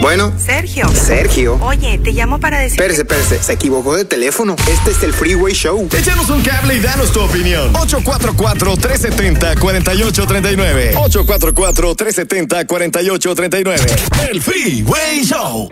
Bueno. Sergio. Oye, te llamo para decir... Espérese, se equivocó de teléfono. Este es el Freeway Show. Échanos un cable y danos tu opinión. 844-370-4839. 844-370-4839. El Freeway Show.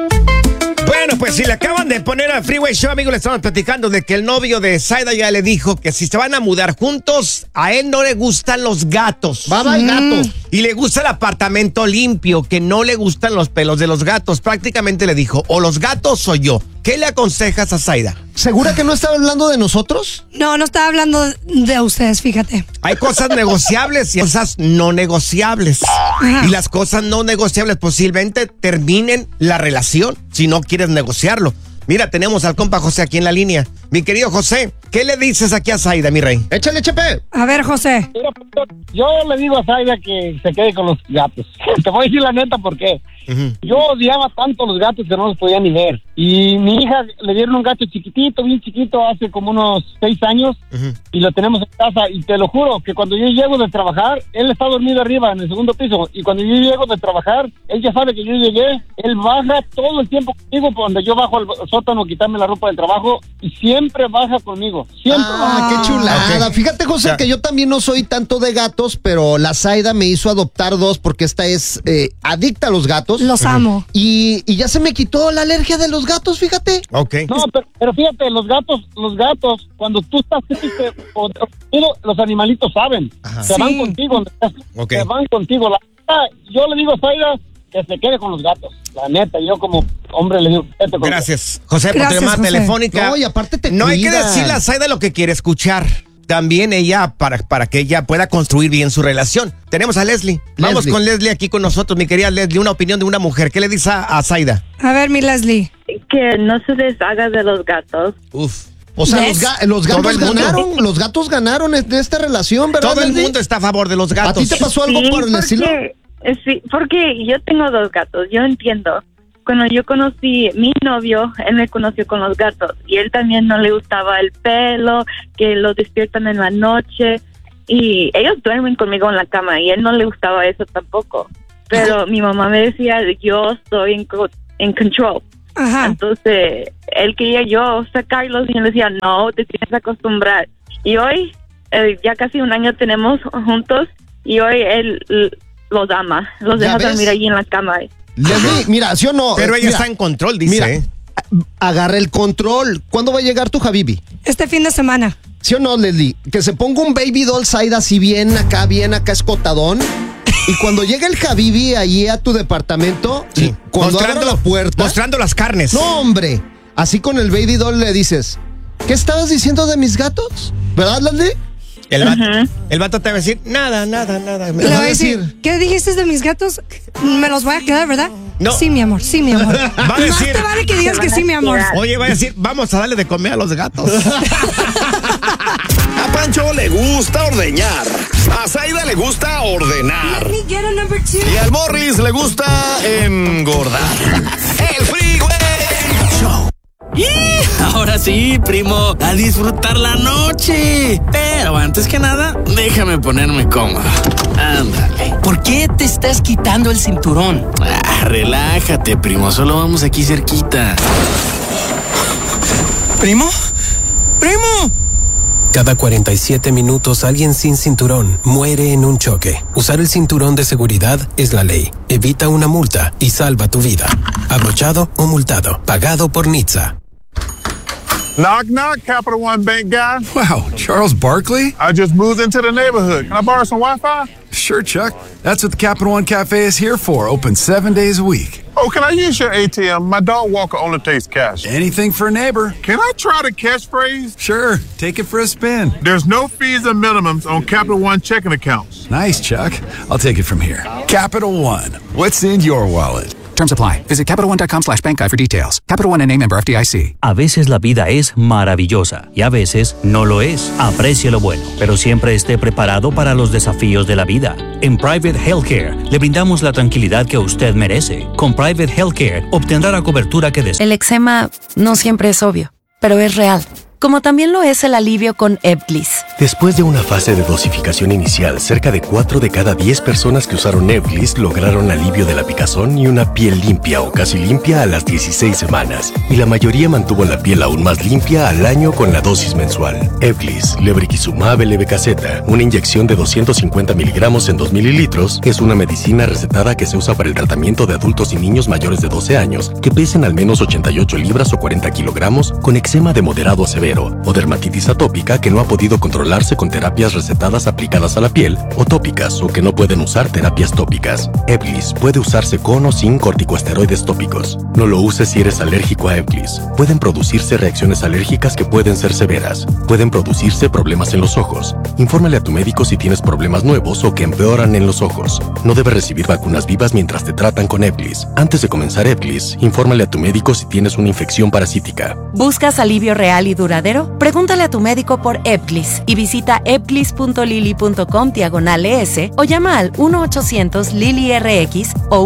Bueno, pues si le acaban de poner al Freeway Show, amigos, le estamos platicando de que el novio de Zaida ya le dijo que si se van a mudar juntos, a él no le gustan los gatos. Bye, gato. Y le gusta el apartamento limpio, que no le gustan los pelos de los gatos. Prácticamente le dijo, o los gatos o yo. ¿Qué le aconsejas a Zaida? ¿Segura que no estaba hablando de nosotros? No estaba hablando de ustedes, fíjate. Hay cosas negociables y cosas no negociables. Ajá. Y las cosas no negociables posiblemente terminen la relación si no quieres negociarlo. Mira, tenemos al compa José aquí en la línea. Mi querido José, ¿qué le dices aquí a Zaida, mi rey? Échale, Chepe. A ver, José. Mira, yo le digo a Zaida que se quede con los gatos. Te voy a decir la neta por qué. Yo odiaba tanto los gatos que no los podía ni ver. Y mi hija le dieron un gato chiquitito, bien chiquito, hace como unos 6 años. Y lo tenemos en casa. Y te lo juro que cuando yo llego de trabajar, él está dormido arriba en el segundo piso. Y cuando yo llego de trabajar, él ya sabe que yo llegué. Él baja todo el tiempo conmigo cuando yo bajo al sótano a quitarme la ropa del trabajo. Y siempre baja conmigo. Siempre baja. Qué chulada. Ok. Fíjate, José, Ya. que yo también no soy tanto de gatos, pero la Zaida me hizo adoptar 2 porque esta es adicta a los gatos. Los amo. Y ya se me quitó la alergia de los gatos, fíjate. Ok. No, pero fíjate, los gatos, cuando tú estás triste, los animalitos saben. Ajá. Se Sí. van contigo, Ok. se van contigo. Yo le digo a Zaida que se quede con los gatos. La neta, yo como hombre le digo, vete con Gracias, José, por tu Gracias, llamada José. telefónica. No, y aparte te No hay que cuidan. decirle a Zaida lo que quiere escuchar. También ella, para que ella pueda construir bien su relación. Tenemos a Leslie. Vamos con Leslie aquí con nosotros, mi querida Leslie. Una opinión de una mujer. ¿Qué le dice a Zaida? A ver, mi Leslie. Que no se deshaga de los gatos. Uf. O sea, ¿Ves? los Todo gatos el mundo. ganaron. Los gatos ganaron de esta relación, ¿verdad, Todo el Leslie? mundo está a favor de los ¿A gatos. ti te pasó algo por el estilo? Sí, porque yo tengo 2 gatos, yo entiendo. Cuando yo conocí mi novio, él me conoció con los gatos y él también no le gustaba el pelo, que lo despiertan en la noche y ellos duermen conmigo en la cama y a él no le gustaba eso tampoco. Pero mi mamá me decía, yo estoy en control. Ajá. Entonces, él quería yo sacarlos y yo le decía, no, te tienes que acostumbrar. Y hoy, ya casi un año tenemos juntos y hoy él los ama, los ¿Ya deja ves? dormir allí en la cama. Leslie, mira, ¿sí o no? Pero ella Mira, está en control, dice. Mira, ¿eh? agarra el control. ¿Cuándo va a llegar tu Habibi? Este fin de semana. ¿Sí o no, Leslie? Que se ponga un baby doll Zaida así bien acá escotadón. Y cuando llega el Habibi allí a tu departamento, Sí. cuando abra la puerta... Mostrando las carnes. No, hombre. Así con el baby doll le dices, ¿qué estabas diciendo de mis gatos? ¿Verdad, Leslie? El vato te va a decir, nada. Le voy a decir, ¿qué dijiste de mis gatos? Me los voy a quedar, ¿verdad? No. Sí, mi amor, sí, mi amor. Va a Más decir- te vale que digas que sí, mi amor. Oye, va a decir, vamos a darle de comer a los gatos. A Pancho le gusta ordeñar. A Zaida le gusta ordenar. Y al Morris le gusta engordar. El Freeway Show. ¡Y! Ahora sí, primo, a disfrutar la noche. Pero antes que nada, déjame ponerme cómodo. Ándale. ¿Por qué te estás quitando el cinturón? Relájate, primo, solo vamos aquí cerquita. ¿Primo? ¡Primo! Cada 47 minutos alguien sin cinturón muere en un choque. Usar el cinturón de seguridad es la ley. Evita una multa y salva tu vida. Abrochado o multado. Pagado por NHTSA. Knock, knock, Capital One Bank guy. Wow, Charles Barkley? I just moved into the neighborhood. Can I borrow some Wi-Fi? Sure, Chuck. That's what the Capital One Cafe is here for. Open 7 days a week. Oh, can I use your ATM? My dog Walker only takes cash. Anything for a neighbor. Can I try the catchphrase? Sure, take it for a spin. There's no fees or minimums on Capital One checking accounts. Nice, Chuck. I'll take it from here. Capital One. What's in your wallet? Terms apply. Visit CapitalOne.com/bankguide for details. Capital One N.A. member FDIC. A veces la vida es maravillosa y a veces no lo es. Aprecie lo bueno, pero siempre esté preparado para los desafíos de la vida. En Private Healthcare le brindamos la tranquilidad que usted merece. Con Private Healthcare obtendrá la cobertura que desea. El eczema no siempre es obvio, pero es real. Como también lo es el alivio con Ebglyss. Después de una fase de dosificación inicial, cerca de 4 de cada 10 personas que usaron Ebglyss lograron alivio de la picazón y una piel limpia o casi limpia a las 16 semanas. Y la mayoría mantuvo la piel aún más limpia al año con la dosis mensual. Ebglyss, lebrikizumab LBKZ, una inyección de 250 miligramos en 2 mililitros, es una medicina recetada que se usa para el tratamiento de adultos y niños mayores de 12 años que pesen al menos 88 libras o 40 kilogramos con eczema de moderado a severo o dermatitis atópica que no ha podido controlarse con terapias recetadas aplicadas a la piel o tópicas o que no pueden usar terapias tópicas. Ebglyss puede usarse con o sin corticosteroides tópicos. No lo uses si eres alérgico a Ebglyss. Pueden producirse reacciones alérgicas que pueden ser severas. Pueden producirse problemas en los ojos. Infórmale a tu médico si tienes problemas nuevos o que empeoran en los ojos. No debes recibir vacunas vivas mientras te tratan con Ebglyss. Antes de comenzar Ebglyss, infórmale a tu médico si tienes una infección parasítica. ¿Buscas alivio real y duradero? Pregúntale a tu médico por Ebglyss y visita ebglyss.lily.com/ES o llama al 1-800-LILY-RX o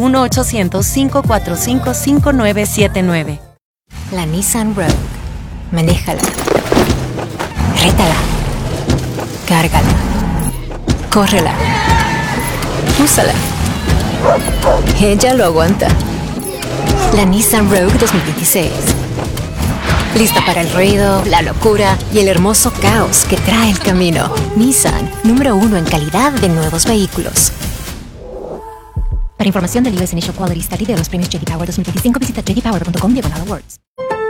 1-800-545-5979. La Nissan Rogue. Manéjala. Rétala. Cárgala. Córrela. Úsala. Ella lo aguanta. La Nissan Rogue 2026. Lista para el ruido, la locura y el hermoso caos que trae el camino. Nissan, número 1 en calidad de nuevos vehículos. Para información del US Initial Quality Study de los premios J.D. Power 2025, visita jdpower.com/awards.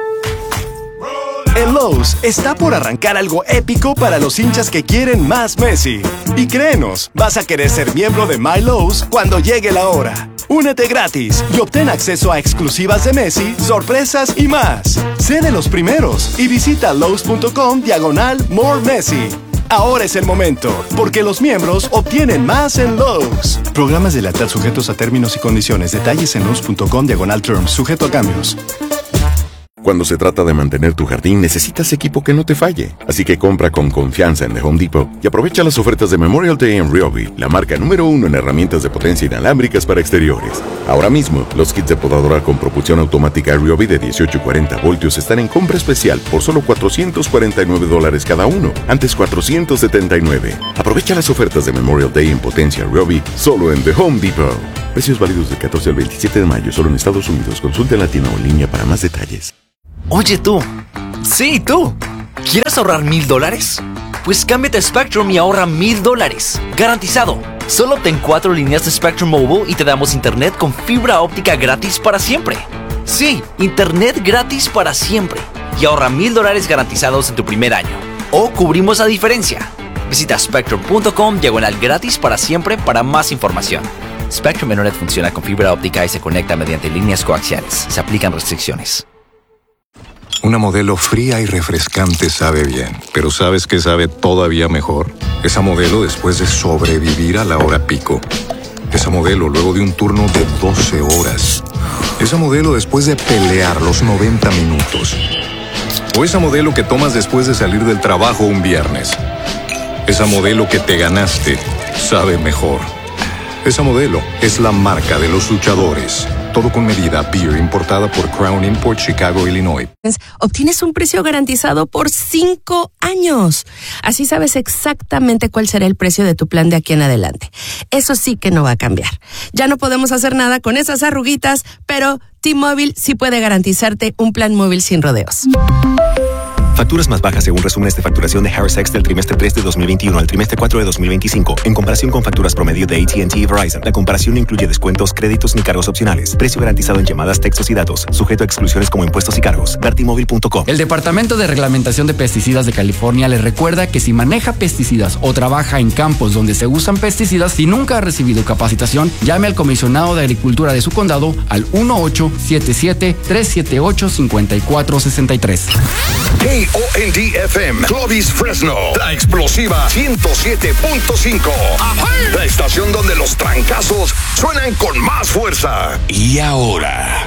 En Lowe's está por arrancar algo épico para los hinchas que quieren más Messi. Y créenos, vas a querer ser miembro de My Lowe's cuando llegue la hora. Únete gratis y obtén acceso a exclusivas de Messi, sorpresas y más. Sé de los primeros y visita Lowe's.com/More Messi. Ahora es el momento, porque los miembros obtienen más en Lowe's. Programas de lealtad sujetos a términos y condiciones. Detalles en Lowe's.com/terms, sujeto a cambios. Cuando se trata de mantener tu jardín, necesitas equipo que no te falle. Así que compra con confianza en The Home Depot y aprovecha las ofertas de Memorial Day en Ryobi, la marca número 1 en herramientas de potencia inalámbricas para exteriores. Ahora mismo, los kits de podadora con propulsión automática Ryobi de 18 y 40 voltios están en compra especial por solo $449 cada uno, antes $479. Aprovecha las ofertas de Memorial Day en potencia Ryobi solo en The Home Depot. Precios válidos del 14 al 27 de mayo solo en Estados Unidos. Consulta en la tienda o en línea para más detalles. Oye tú, sí tú, ¿quieres ahorrar $1,000? Pues cámbiate a Spectrum y ahorra $1,000, garantizado. Solo obtén 4 líneas de Spectrum Mobile y te damos internet con fibra óptica gratis para siempre. Sí, internet gratis para siempre. Y ahorra $1,000 garantizados en tu primer año. O cubrimos la diferencia. Visita spectrum.com/gratis para siempre para más información. Spectrum Internet funciona con fibra óptica y se conecta mediante líneas coaxiales. Se aplican restricciones. Una Modelo fría y refrescante sabe bien, pero ¿sabes qué sabe todavía mejor? Esa Modelo después de sobrevivir a la hora pico. Esa Modelo luego de un turno de 12 horas. Esa Modelo después de pelear los 90 minutos. O esa Modelo que tomas después de salir del trabajo un viernes. Esa Modelo que te ganaste sabe mejor. Esa Modelo es la marca de los luchadores. Todo con medida. Beer importada por Crown Import, Chicago, Illinois. Obtienes un precio garantizado por 5 años. Así sabes exactamente cuál será el precio de tu plan de aquí en adelante. Eso sí que no va a cambiar. Ya no podemos hacer nada con esas arruguitas, pero T-Mobile sí puede garantizarte un plan móvil sin rodeos. Facturas más bajas según resúmenes de facturación de Harris X del trimestre 3 de 2021 al trimestre 4 de 2025, en comparación con facturas promedio de AT&T y Verizon. La comparación no incluye descuentos, créditos ni cargos opcionales. Precio garantizado en llamadas, textos y datos, sujeto a exclusiones como impuestos y cargos. Ver T-Mobile.com. El Departamento de Reglamentación de Pesticidas de California le recuerda que si maneja pesticidas o trabaja en campos donde se usan pesticidas y nunca ha recibido capacitación, llame al comisionado de Agricultura de su condado al 1877-378-5463. KOND-FM, Clovis, Fresno, la explosiva 107.5. La estación donde los trancazos suenan con más fuerza. Y ahora,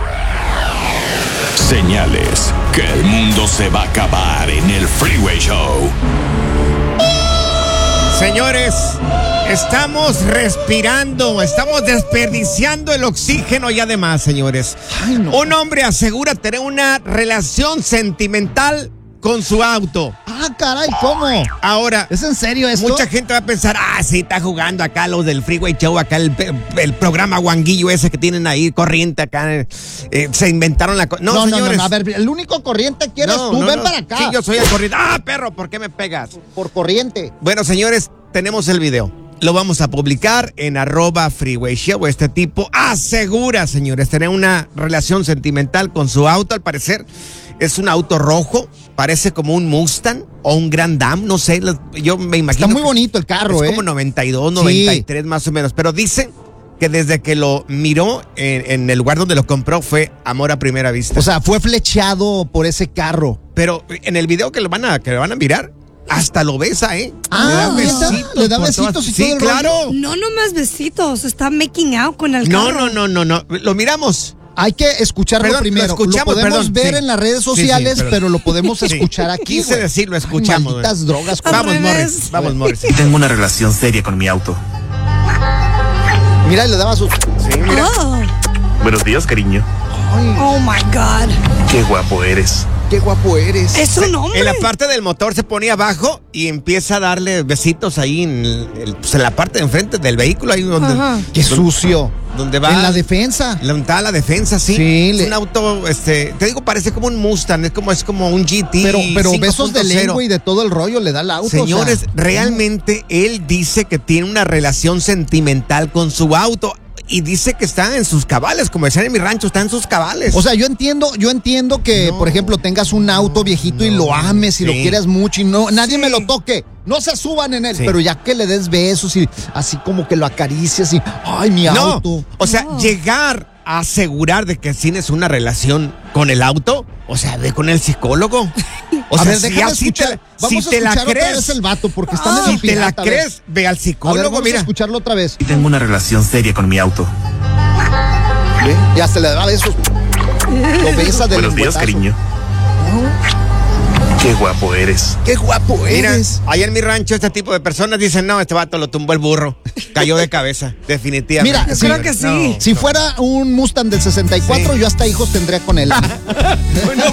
señales que el mundo se va a acabar en el Freeway Show. Señores, estamos respirando, estamos desperdiciando el oxígeno y además, señores, un hombre asegura tener una relación sentimental con su auto. caray, ¿cómo? Ahora, ¿es en serio esto? Mucha gente va a pensar, sí, está jugando acá los del Freeway Show, acá el programa guanguillo ese que tienen ahí, corriente acá, se inventaron la cosa. No, señores. No, a ver, el único corriente que eres tú, ven para acá. Sí, yo soy el corriente. Perro, ¿por qué me pegas? Por corriente. Bueno, señores, tenemos el video. Lo vamos a publicar en @Freeway Show. Este tipo asegura, señores, tener una relación sentimental con su auto. Al parecer es un auto rojo, parece como un Mustang o un Grand Am, no sé, yo me imagino. Está muy bonito el carro, es como 92, 93 más o menos, pero dicen que desde que lo miró en el lugar donde lo compró fue amor a primera vista. O sea, fue flechado por ese carro. Pero en el video que lo van a mirar, hasta lo besa, ¿eh? Le da besitos y todo. Sí, claro. No más besitos, está making out con el carro. No. Lo miramos. Hay que escucharlo primero. Lo podemos ver en las redes sociales, pero lo podemos escuchar aquí. Quise decir, lo escuchamos. Malditas drogas. Vamos, Morris. Tengo una relación seria con mi auto. Mira, le daba su... Sí, mira. Buenos días, cariño. Oh, my God. Qué guapo eres. Qué guapo eres. Es un hombre. En la parte del motor se ponía abajo y empieza a darle besitos ahí en la parte de enfrente del vehículo. Ahí donde, qué sucio. Donde va. En la defensa. Está la defensa, sí. Es un auto, te digo, parece como un Mustang, es como un GT. Pero besos de lengua y de todo el rollo le da el auto. Señores, realmente él dice que tiene una relación sentimental con su auto. Y dice que está en sus cabales, como decían en mi rancho, está en sus cabales. O sea, yo entiendo que, por ejemplo, tengas un auto viejito y lo ames y lo quieras mucho y nadie me lo toque. No se suban en él, pero ya que le des besos y así como que lo acaricias y, ay, mi auto. O sea, llegar a asegurar de que tienes una relación con el auto, o sea, ve con el psicólogo. O sea, déjame escuchar. Vamos a escuchar otra vez el vato porque está medio si te la crees, ve al psicólogo, vamos a escucharlo otra vez. Tengo una relación seria con mi auto. ¿Ve? Ya se le da besos. Lo besa de Buenos días, cariño. Qué guapo eres. Qué guapo eres. Mira, allá en mi rancho este tipo de personas dicen, no, este vato lo tumbó el burro. Cayó de cabeza, definitivamente. Mira, creo que sí. Si fuera un Mustang del 64, yo hasta hijos tendría con él.